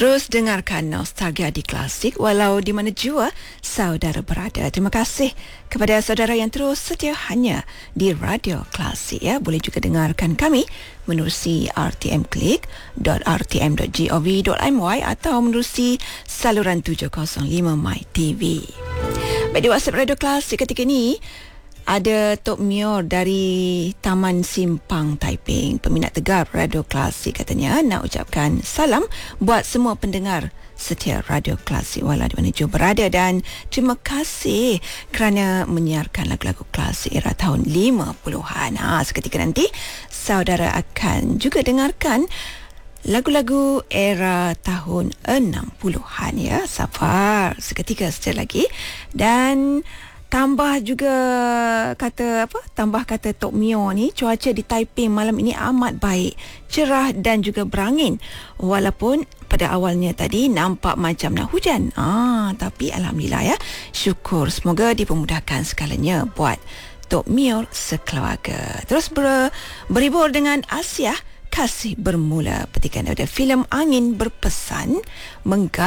Terus dengarkan Nostalgia di Klasik walau di mana jua saudara berada. Terima kasih kepada saudara yang terus setia hanya di Radio Klasik ya. Boleh juga dengarkan kami menerusi rtmklik.rtm.gov.my atau menerusi saluran 705 MyTV. Baik, di WhatsApp Radio Klasik ketika ini ada Tok Mior dari Taman Simpang Taiping, peminat tegar Radio Klasik, katanya nak ucapkan salam buat semua pendengar setia Radio Klasik walau di mana jua berada, dan terima kasih kerana menyiarkan lagu-lagu klasik era tahun 50-an. Seketika nanti saudara akan juga dengarkan lagu-lagu era tahun 60-an ya. Sabar seketika saja lagi. Dan tambah kata Tok Mio ni, cuaca di Taiping malam ini amat baik, cerah dan juga berangin. Walaupun pada awalnya tadi nampak macam nak hujan. Tapi alhamdulillah ya. Syukur, semoga dipermudahkan segalanya buat Tok Mio sekeluarga. Terus berhibur dengan Asia Kasih Bermula, petikan daripada filem Angin Berpesan